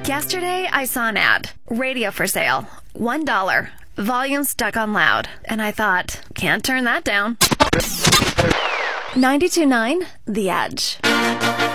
Yesterday, I saw an ad. Radio for sale. $1. Volume stuck on loud. And I thought, can't turn that down. 92.9 The Edge.